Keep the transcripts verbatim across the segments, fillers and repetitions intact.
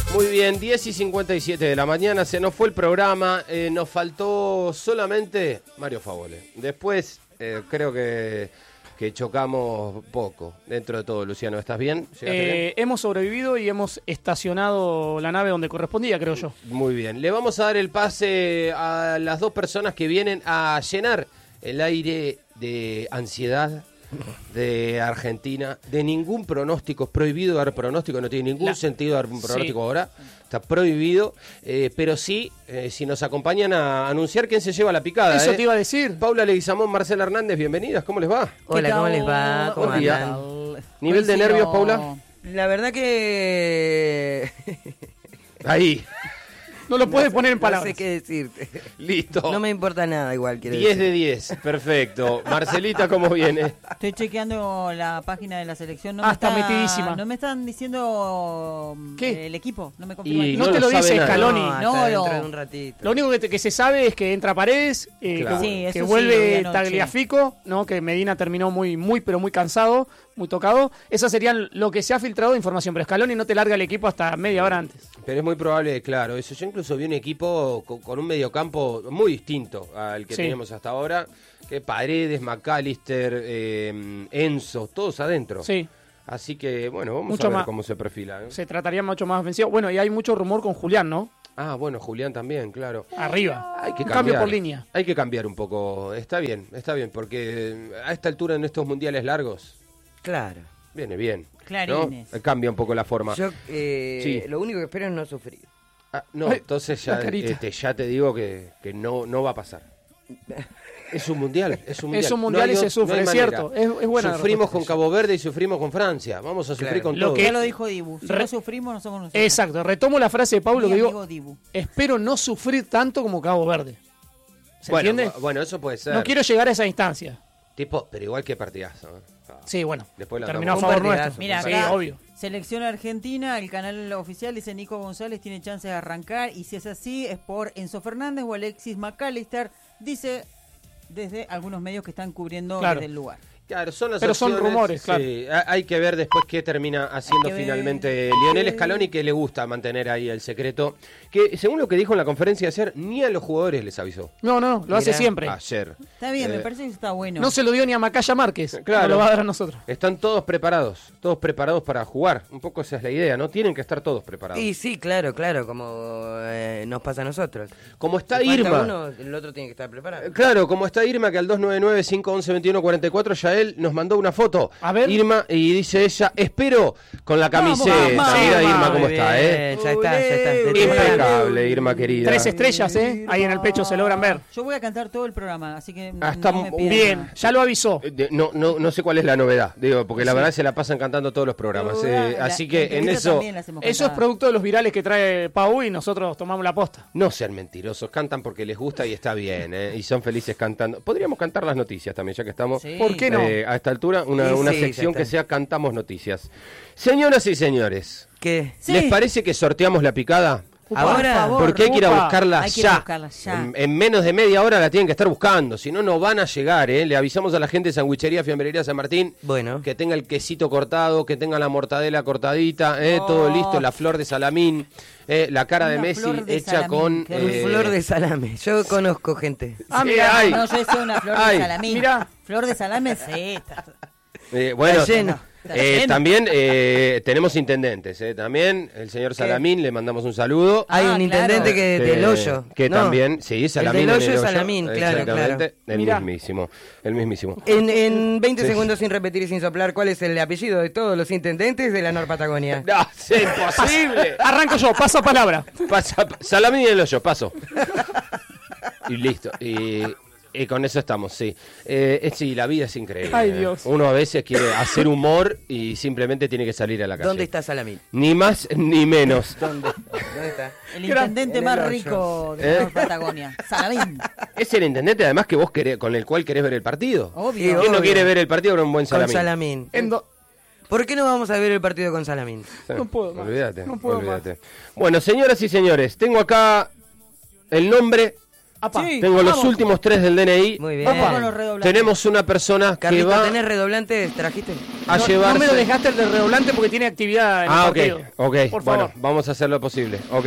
Muy bien, diez y cincuenta y siete de la mañana, se nos fue el programa, eh, nos faltó solamente Mario Favole. Después eh, creo que, que chocamos poco, dentro de todo. Luciano, ¿estás bien? Eh, bien? Hemos sobrevivido y hemos estacionado la nave donde correspondía, creo yo. Muy bien, le vamos a dar el pase a las dos personas que vienen a llenar el aire de ansiedad de Argentina, de ningún pronóstico, es prohibido dar pronóstico, no tiene ningún la... sentido dar un pronóstico sí. ahora, está prohibido, eh, pero sí, eh, si nos acompañan a anunciar quién se lleva la picada. Eso eh. te iba a decir. Paula Leguizamón, Marcela Hernández, bienvenidas, ¿cómo les va? Hola, ¿cómo les va? ¿Cómo andan? ¿Nivel de nervios, Paula? La verdad que... Ahí. No lo puedes poner en palabras. No sé qué decirte. Listo. No me importa nada, igual quiero diez decir. de diez, perfecto. Marcelita, ¿cómo viene? Estoy chequeando la página de la selección. No ah, me está, está metidísima. No me están diciendo ¿Qué? el equipo. No me confirman. Y no, no te lo, lo dice Scaloni. No, no, dentro no. de un ratito. Lo único que, te, que se sabe es que entra Paredes, eh, claro. que, sí, que vuelve sí, Tagliafico, ¿no? Que Medina terminó muy, muy, pero muy cansado, muy tocado. Esas serían lo que se ha filtrado de información, pero Scaloni no te larga el equipo hasta media hora antes. Pero es muy probable, claro, eso. Yo incluso vi un equipo con, con un mediocampo muy distinto al que sí. teníamos hasta ahora, que Paredes, McAllister, eh, Enzo, todos adentro. Sí. Así que, bueno, vamos mucho a ver más, cómo se perfila. ¿eh? Se trataría mucho más ofensivo. Bueno, y hay mucho rumor con Julián, ¿no? Ah, bueno, Julián también, claro. Arriba. Hay que un cambiar, cambio por línea. Hay que cambiar un poco. Está bien, está bien, porque a esta altura en estos mundiales largos... Claro. Viene bien. Clarines. ¿no? Cambia un poco la forma. Yo eh, sí. lo único que espero es no sufrir. Ah, no, entonces ya, este, ya te digo que, que no, no va a pasar. Es un mundial, es un mundial. Es un mundial no y hay, se sufre, no es cierto. Es, es buena sufrimos con Cabo Verde y sufrimos con Francia. Vamos a sufrir claro. con lo todo. que ya lo dijo Dibu. Si Re... no sufrimos, no somos nosotros. Exacto. Retomo la frase de Pablo Mi que digo, Dibu. espero no sufrir tanto como Cabo Verde. ¿Se bueno, entiende? Bueno, eso puede ser. No quiero llegar a esa instancia. Tipo, pero igual que partidazo. ¿eh? Sí, bueno, después terminó a favor nuestro. Mira, sí, acá, obvio. Selección Argentina, el canal oficial dice Nico González tiene chances de arrancar y si es así es por Enzo Fernández o Alexis McAllister, dice desde algunos medios que están cubriendo claro. desde el lugar. Claro, son las Pero opciones, son rumores, claro. Sí, hay que ver después qué termina haciendo finalmente Lionel Scaloni, que le gusta mantener ahí el secreto. Que según lo que dijo en la conferencia de ayer, ni a los jugadores les avisó. No, no, lo Mirá, hace siempre. Ayer. Está bien, eh, me parece que está bueno. No se lo dio ni a Macaya Márquez, claro, no lo va a dar a nosotros. Están todos preparados, todos preparados para jugar. Un poco esa es la idea, ¿no? Tienen que estar todos preparados. Sí, sí, claro, claro, como eh, nos pasa a nosotros. Como está si Irma. Uno, el otro tiene que estar preparado. Claro, como está Irma, que al dos nueve nueve, cinco once, veintiuno cuarenta y cuatro ya él nos mandó una foto. A ver. Irma, y dice ella, espero con la camiseta. Vamos, Mira Irma, Irma cómo Muy está, bien, ¿eh? Ya está, ya está. Impecable, Irma querida. Tres estrellas, ¿eh? Ahí en el pecho se logran ver. Yo voy a cantar todo el programa, así que Ah, está no me pidan bien, nada. ya lo avisó. Eh, No, no, no sé cuál es la novedad, digo, porque la Sí. verdad se la pasan cantando todos los programas. eh, La- así la que en entrevista eso, también la hacemos Eso es cantada. producto de los virales que trae Pau y nosotros tomamos la posta. no sean mentirosos, cantan porque les gusta y está bien, ¿eh? Y son felices cantando. Podríamos cantar las noticias también, ya que estamos Sí. ¿Por qué no? eh, a esta altura, una, Sí, una sí, sección ya que está. sea Cantamos Noticias. Señoras y señores, ¿Qué? Sí. ¿les parece que sorteamos la picada? Upa, Ahora, por favor, Porque hay que ir a upa. buscarla Hay que ir a ya. buscarla ya. En, en menos de media hora la tienen que estar buscando, si no, no van a llegar, ¿eh? Le avisamos a la gente de Sandwichería Fiambrería San Martín Bueno. que tenga el quesito cortado, que tenga la mortadela cortadita, ¿eh? Oh. Todo listo, la flor de salamín, ¿eh? La cara de Una Messi flor de hecha salamín, con... qué Un eh, flor de salame. Yo conozco gente. Ah, Sí, mira, hay. No, yo decía una flor Ay, de salamín. mirá. Flor de salame es esta. eh, bueno, Está lleno. Está eh, lleno. también eh, tenemos intendentes, ¿eh? También el señor Salamín, le mandamos un saludo. Hay Ah, un intendente claro. que Eh, del hoyo. Que No. también, sí, Salamín. del en hoyo es Salamín, claro, exactamente, claro. El Mirá. mismísimo, el mismísimo. En, en veinte Sí. segundos sin repetir y sin soplar, ¿cuál es el apellido de todos los intendentes de la Nor Patagonia? No, es imposible. Arranco yo, pasa palabra. Pasa, Salamín en el hoyo, paso. Y listo. Y, y con eso estamos, sí. Eh, es- sí, la vida es increíble. Ay, eh. Dios. Uno a veces quiere hacer humor y simplemente tiene que salir a la calle. ¿Dónde está Salamín? Ni más ni menos. ¿Dónde? ¿Dónde está? El intendente En el más hoyo. rico de ¿Eh? North Patagonia. Salamín. Es el intendente además que vos querés, con el cual querés ver el partido. Obvio. ¿Quién no obvio. quiere ver el partido con un buen Con Salamín? Salamín. En do- ¿Por qué no vamos a ver el partido con Salamín? Sí, No puedo más. Olvídate, No puedo olvídate. Bueno, señoras y señores, tengo acá el nombre Apa. Sí. Tengo los Vamos. últimos tres del D N I. Muy bien. Vamos con los redoblantes. Tenemos una persona que Carlito, va ¿tenés redoblantes? ¿Trajiste? a No, llevarse... no me lo dejaste el de redoblante porque tiene actividad en Ah, el ok, partido. ok. Por Bueno, favor. vamos a hacer lo posible. Ok.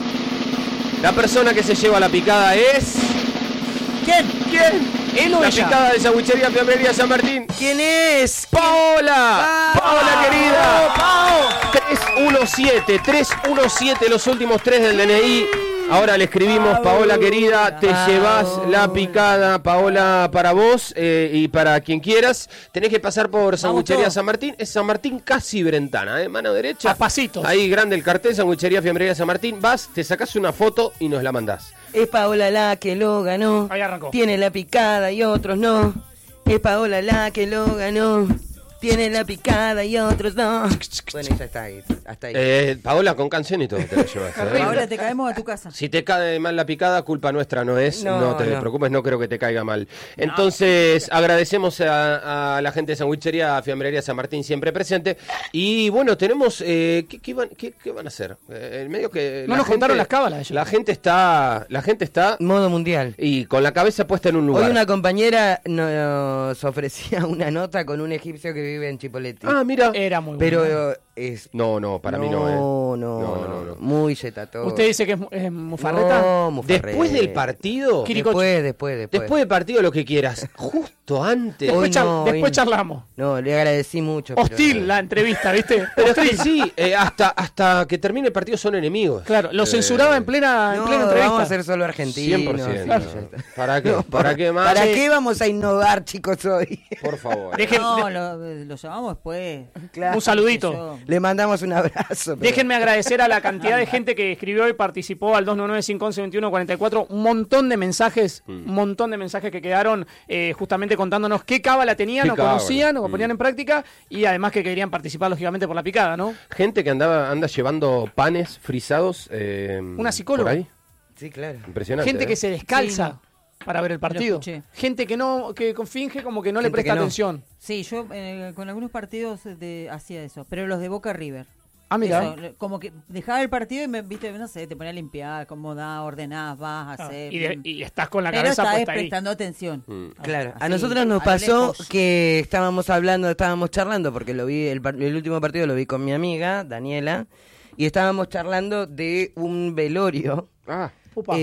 La persona que se lleva la picada es... ¿Quién? ¿Quién? Él o La ella. picada de Sandwichería Fiambrería San Martín. ¿Quién es? ¡Paola! ¡Pao! ¡Paola querida! tres uno siete, tres uno siete, los últimos tres del D N I. Ahora le escribimos, Paola querida, te Paola. llevas la picada, Paola, para vos eh, y para quien quieras. Tenés que pasar por Sandwichería todos. San Martín. Es San Martín casi Brentana, ¿eh? Mano derecha. A pasitos. Ahí grande el cartel, Sandwichería Fiambrería San Martín. Vas, te sacás una foto y nos la mandás. Es Paola la que lo ganó. Ahí arrancó. Tiene la picada y otros no. Es Paola la que lo ganó. Tiene la picada y otros no. Bueno, ya está ahí. Hasta ahí. Eh, Paola, con canción y todo te la llevas. ¿eh? Ahora te caemos a tu casa. Si te cae mal la picada, culpa nuestra no es. No, No, te no. preocupes, no creo que te caiga mal. Entonces, agradecemos a, a la gente de Sandwichería, Fiambrería San Martín, siempre presente. Y bueno, tenemos... Eh, ¿qué, qué van, qué- qué van a hacer? Eh, en medio que... No la nos contaron gente- las cábalas ellos. La gente está... La gente está... Modo mundial. Y con la cabeza puesta en un lugar. Hoy una compañera nos ofrecía una nota con un egipcio que vive en Chipoleti. Ah, mira. Era muy bueno. Pero es... No, no, para mí no, ¿eh? No, No, no, no, no. Muy yetato. ¿Usted dice que es, es mufarreta? No, mufarreta. Después del partido... Quiricocho. Después, después, después. Después del partido lo que quieras. Justo antes. Después, Hoy char- no, después hoy no. charlamos. No, le agradecí mucho. pero- Hostil la entrevista, ¿viste? Pero es que Hostil. sí, eh, hasta, hasta que termine el partido son enemigos. Claro, lo Eh, censuraba en plena, en No, plena entrevista. vamos a ser solo argentinos. cien por ciento. sí, Claro. ya está. ¿Para qué? No, ¿Para qué más? ¿Para Sí. qué vamos a innovar, chicos, hoy? Por favor. Dejen- No, lo, lo llamamos después. Claro. Un saludito. Yo- Le mandamos un abrazo. pero- Déjenme agradecer a la cantidad de gente que escribió y participó al dos nueve nueve, cinco once, veintiuno cuarenta y cuatro. Un montón de mensajes, un montón de mensajes que quedaron eh, justamente contándonos qué cábala tenían Qué o cábala. conocían o Mm. ponían en práctica y además que querían participar lógicamente por la picada, ¿no? Gente que andaba anda llevando panes frisados. Eh, Una psicóloga. por ahí. Sí, claro. Impresionante. Gente ¿eh? que se descalza para ver el partido. escuché. Gente que no que finge como que no le Gente presta que no. atención. Sí, yo eh, con algunos partidos de, hacía eso, pero los de Boca River. Ah, mira. Eso, le- como que dejaba el partido y me, viste, no sé, te ponía a limpiar, acomodar, ordenás, vas a Ah, hacer. y, de- y estás con la pero cabeza estás puesta ahí. prestando atención. Mm. Claro, a Así, nosotros nos a lo pasó lejos. que estábamos hablando, estábamos charlando, porque lo vi el, par- el último partido lo vi con mi amiga, Daniela, y estábamos charlando de un velorio. Ah, Upa.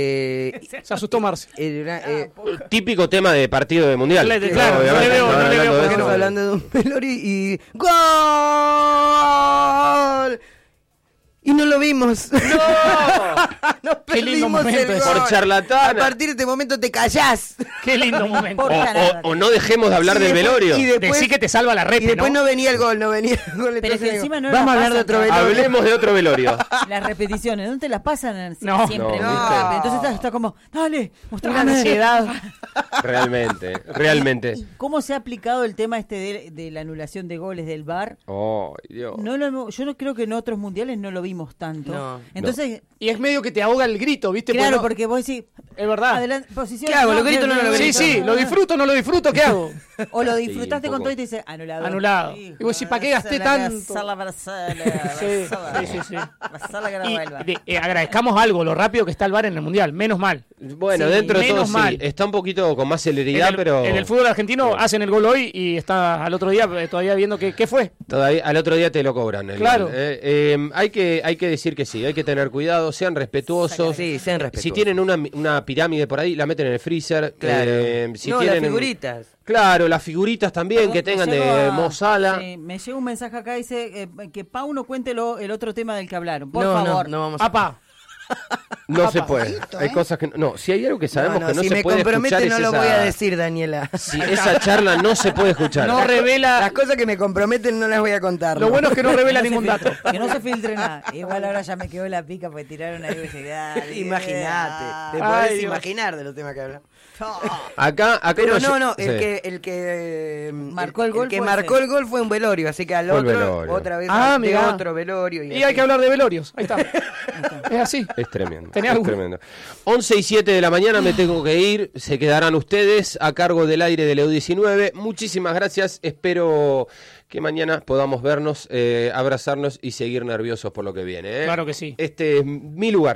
Eh, Se asustó Marce. era, eh, típico tema de partido de mundial. Le- de- claro, obviamente, no le veo- estaban no le veo hablando de por qué eso. estamos hablando de un velorio y ¡gol! Y no lo vimos. ¡No! Nos Qué lindo perdimos momento el ese. gol. Por charlatana. A partir de este momento te callás. Qué lindo momento. O, Por nada. o- o no dejemos de hablar Y del después- velorio. y después- Decí que te salva la Y repe, después ¿no? no venía el gol, no venía el gol. Pero es entonces que encima digo, no vamos a la hablar de pasan, otro claro. velorio. Hablemos de otro velorio. Las repeticiones, ¿dónde te las pasan No. siempre? No, muy ¿viste? rápido. Entonces está, está como, dale, Una mostrame. ansiedad. Realmente, realmente. ¿Y cómo se ha aplicado el tema este de, de la anulación de goles del V A R? Oh, Dios. No lo hemos- yo no creo que en otros mundiales no lo vimos tanto. No. Entonces, Y es medio que te ahoga el grito, ¿viste? claro, no- porque vos decís, Es verdad. adelante, posición. ¿Qué hago? ¿Lo grito o no lo Sí, grito? sí, lo disfruto, no lo disfruto, ¿qué hago? O lo Sí, disfrutaste un con poco. todo y te dice anulado. Anulado. Hijo Y vos decís, de ¿para qué gasté Barcelona, tanto? Barcelona, Barcelona, Sí, Barcelona. sí, sí, sí. Barcelona que no Y vuelva. de- eh, agradezcamos algo, lo rápido que está el V A R en el Mundial, menos mal. Bueno, Sí, dentro de todo menos sí. mal. Está un poquito con más celeridad, en, el, pero... en el fútbol argentino Sí. hacen el gol hoy y está al otro día eh, todavía viendo qué, qué fue. Todavía, al otro día te lo cobran. el Claro. gol, eh. Eh, hay, que, hay que decir que sí, hay que tener cuidado, sean respetuosos. Sí, sean respetuosos. Si tienen una, una pirámide por ahí, la meten en el freezer. Claro. Eh, si no, tienen, las figuritas. Claro, las figuritas también Me que tengan llegó de a- Mozala. sí, me llega un mensaje acá, dice eh, que Pau no cuente lo- el otro tema del que hablaron. Por no, favor. no, no vamos a... Apa, No Apa. se puede. Hay cosas que no. No, si hay algo que sabemos No, no, que no si se me puede compromete escuchar no es lo esa, voy a decir, Daniela. Si esa charla no se puede escuchar. no revela. Las cosas que me comprometen no las voy a contar. Lo ¿no? bueno es que no revela No se ningún fil- dato. Que no se filtre nada. Igual ahora ya me quedó la pica porque tiraron ahí. y dije, dale, Imagínate. Te ah. podés Ay, Dios. imaginar de los temas que hablamos. Acá, acá Pero nos- no, no, el sí. que el que eh, Marcó el gol que fue marcó ese. el gol fue un velorio, así que al Fue el otro velorio. otra vez Ah, de mirá. otro velorio y, Y así. hay que hablar de velorios. Ahí está. Es así. Es tremendo. ¿Tenés Es algún- tremendo. once y siete de la mañana me tengo que ir. Se quedarán ustedes a cargo del aire de la U diecinueve. Muchísimas gracias. Espero que mañana podamos vernos, eh, abrazarnos y seguir nerviosos por lo que viene. ¿eh? Claro que sí. Este es mi lugar.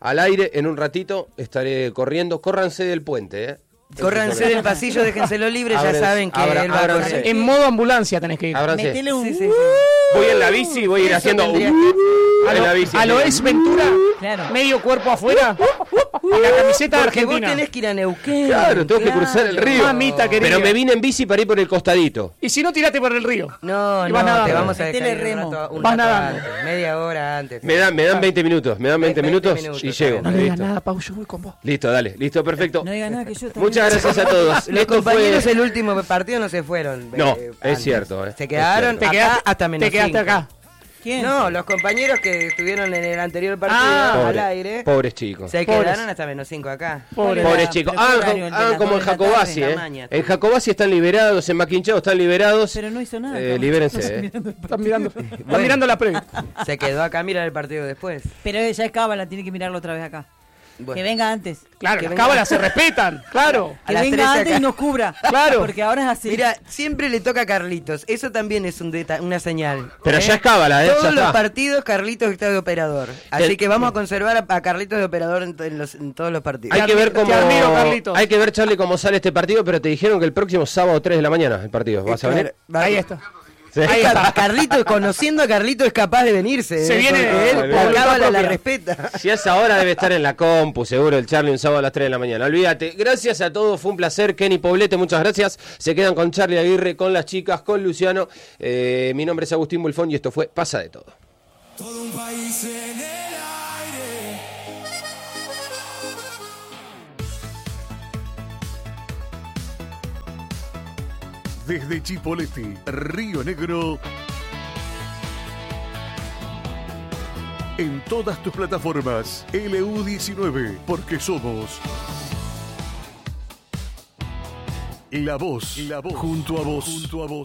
al aire. En un ratito estaré corriendo. Córranse del puente, ¿eh? Córranse del pasillo, déjenselo libre, ya saben que abra, él va a correr. En modo ambulancia tenés que ir. Ábranse. Metele un... Sí, sí, sí. Voy en la bici, voy a ir Eso haciendo... tendría uh, A en lo, la bici. a lo es Ventura, Claro. medio cuerpo afuera, y la camiseta de Porque vos Argentina. tenés que ir a Neuquén. Claro, tengo que cruzar el río. Mamita querida. Pero me vine en bici para ir por el costadito. Y si no, tirate por el río. No, Y no, vas nadando. te vamos a dejar Metele ir un remo. rato, un Vas rato nadando. antes, media hora antes. Me dan, me dan veinte minutos, me dan veinte, veinte minutos, minutos, y está llego. bien. No le digas Listo. nada, Pau, yo voy con vos. Listo, dale, listo, perfecto. No diga nada que yo también. Muchas gracias a todos. Los Esto compañeros fue... el último partido no se fueron. No, eh, es antes. cierto, eh, Se es quedaron cierto. Te acá quedaste, hasta menos te quedaste cinco. acá. ¿Quién? No, los compañeros que estuvieron en el anterior partido Ah, al Pobre- aire Pobres chicos. se Pobres. quedaron hasta menos cinco acá. Pobre. Pobres Pero chicos. qué Hagan, horario, el de hagan las como dos en de la Jacobasi, tarde, ¿eh? la maña. En Jacobasi están liberados, en Maquinchao están liberados. Pero no hizo nada. Eh, estamos- libérense, estamos eh. mirando el partido. Están mirando, están mirando la previa. Se quedó acá a mirar el partido después. Pero ella es cábala, tiene que mirarlo otra vez acá. Bueno. Que venga antes. Claro, Que las venga. cábalas se respetan, claro. A Que las venga trece antes acá. y nos cubra. Claro. Porque ahora es así. Mira, siempre le toca a Carlitos. Eso también es un deta- una señal. Pero ¿eh? ya es cábala, ¿eh? Todos Ya los está. partidos Carlitos está de operador. Así Te- que vamos a conservar a, a Carlitos de operador en, to- en los- en todos los partidos. Hay que ver cómo. Te admiro, Carlitos. Hay que ver, Charlie, cómo sale este partido, pero te dijeron que el próximo sábado tres de la mañana el partido. ¿Vas a venir? Va- Ahí está. Sí. Ahí Car- está. Carlitos, conociendo a Carlitos, es capaz de venirse. Se ¿eh? viene Porque él por la voluntad cábala la propia. respeta. Si es ahora debe estar en la compu, seguro, el Charlie un sábado a las tres de la mañana. Olvídate. Gracias a todos, fue un placer. Kenny Poblete, muchas gracias. Se quedan con Charlie Aguirre, con las chicas, con Luciano. Eh, mi nombre es Agustín Bulfón y esto fue Pasa de Todo. Todo un país en el aire. Desde Chipolete, Río Negro. En todas tus plataformas, L U diecinueve, porque somos La Voz, La Voz, junto a vos, junto a vos.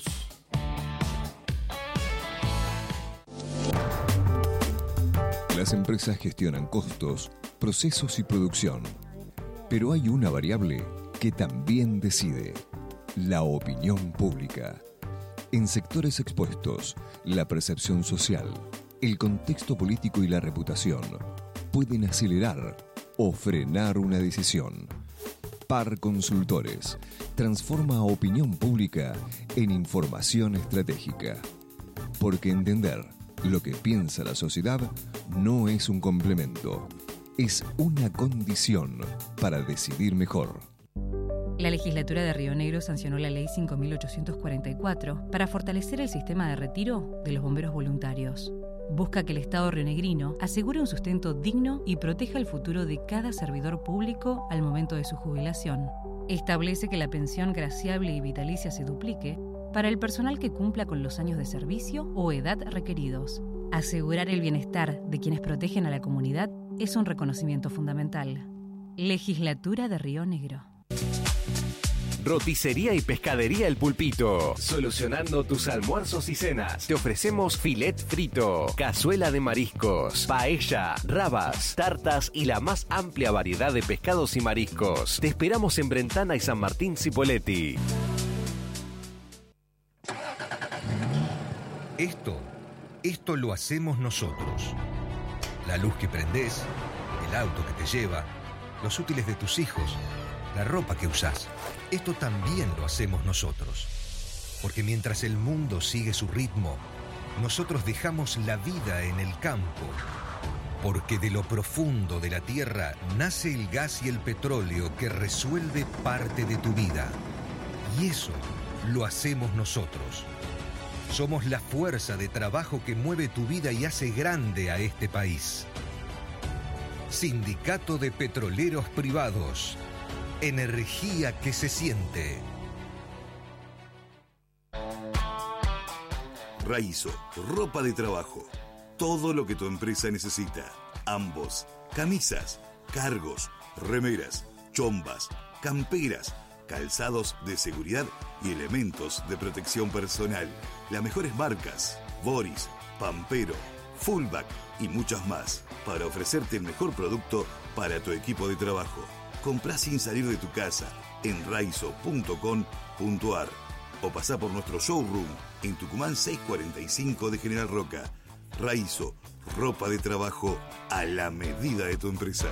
Las empresas gestionan costos, procesos y producción. Pero hay una variable que también decide: la opinión pública. En sectores expuestos, la percepción social, el contexto político y la reputación pueden acelerar o frenar una decisión. Par Consultores transforma opinión pública en información estratégica. Porque entender lo que piensa la sociedad no es un complemento, es una condición para decidir mejor. La legislatura de Río Negro sancionó la Ley cinco mil ochocientos cuarenta y cuatro para fortalecer el sistema de retiro de los bomberos voluntarios. Busca que el Estado rionegrino asegure un sustento digno y proteja el futuro de cada servidor público al momento de su jubilación. Establece que la pensión graciable y vitalicia se duplique para el personal que cumpla con los años de servicio o edad requeridos. Asegurar el bienestar de quienes protegen a la comunidad es un reconocimiento fundamental. Legislatura de Río Negro. Roticería y Pescadería El Pulpito. Solucionando tus almuerzos y cenas. Te ofrecemos filet frito, cazuela de mariscos, paella, rabas, tartas y la más amplia variedad de pescados y mariscos. Te esperamos en Brentana y San Martín Cipolletti. Esto, esto lo hacemos nosotros. La luz que prendés, el auto que te lleva, los útiles de tus hijos, la ropa que usás. Esto también lo hacemos nosotros. Porque mientras el mundo sigue su ritmo, nosotros dejamos la vida en el campo. Porque de lo profundo de la tierra nace el gas y el petróleo que resuelve parte de tu vida. Y eso lo hacemos nosotros. Somos la fuerza de trabajo que mueve tu vida y hace grande a este país. Sindicato de Petroleros Privados. Energía que se siente. Raizo, ropa de trabajo. Todo lo que tu empresa necesita. Ambos. Camisas, cargos, remeras, chombas, camperas, calzados de seguridad y elementos de protección personal. Las mejores marcas: Boris, Pampero, Fullback y muchas más, para ofrecerte el mejor producto para tu equipo de trabajo. Comprá sin salir de tu casa en raizo punto com punto ar o pasá por nuestro showroom en Tucumán seiscientos cuarenta y cinco de General Roca. Raizo, ropa de trabajo a la medida de tu empresa.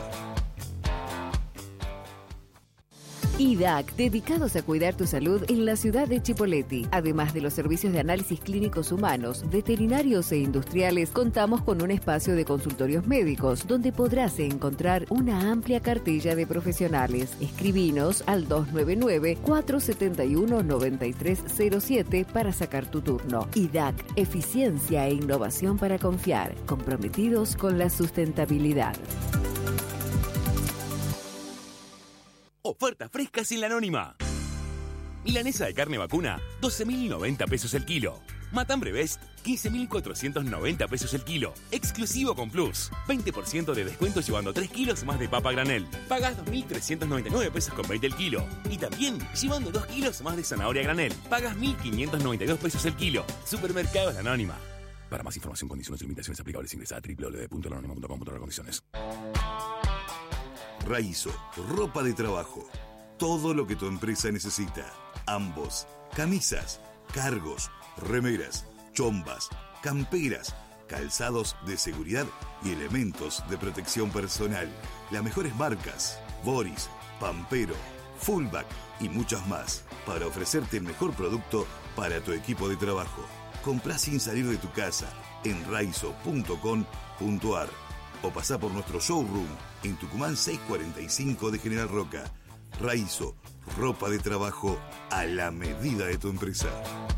I D A C, dedicados a cuidar tu salud en la ciudad de Chipoleti. Además de los servicios de análisis clínicos humanos, veterinarios e industriales, contamos con un espacio de consultorios médicos donde podrás encontrar una amplia cartilla de profesionales. Escribinos al dos nueve nueve, cuatro siete uno, nueve tres cero siete para sacar tu turno. I D A C, eficiencia e innovación para confiar, comprometidos con la sustentabilidad. Ofertas frescas en la Anónima. Milanesa de carne vacuna, doce mil noventa pesos el kilo. Matambre Best, quince mil cuatrocientos noventa pesos el kilo. Exclusivo con Plus. veinte por ciento de descuento llevando tres kilos más de papa granel. Pagas dos mil trescientos noventa y nueve pesos con veinte el kilo. Y también llevando dos kilos más de zanahoria granel. Pagas mil quinientos noventa y dos pesos el kilo. Supermercados La Anónima. Para más información, condiciones y limitaciones aplicables, ingresa a doble u doble u doble u punto la anónima punto com punto a r condiciones. Raizo, ropa de trabajo. Todo lo que tu empresa necesita. Ambos, camisas, cargos, remeras, chombas, camperas, calzados de seguridad y elementos de protección personal. Las mejores marcas, Boris, Pampero, Fullback y muchas más, para ofrecerte el mejor producto para tu equipo de trabajo. Comprá sin salir de tu casa en raizo punto com punto a r o pasá por nuestro showroom en Tucumán seiscientos cuarenta y cinco de General Roca. Raizo, ropa de trabajo a la medida de tu empresa.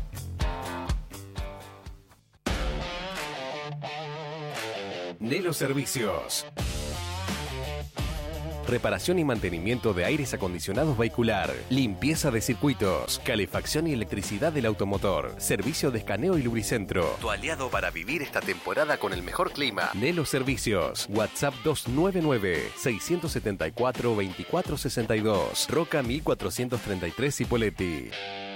Nelo Servicios. Reparación y mantenimiento de aires acondicionados vehicular, limpieza de circuitos, calefacción y electricidad del automotor, servicio de escaneo y lubricentro. Tu aliado para vivir esta temporada con el mejor clima. Nelo Servicios. WhatsApp dos nueve nueve, seis siete cuatro, dos cuatro seis dos. Roca mil cuatrocientos treinta y tres Cipolletti.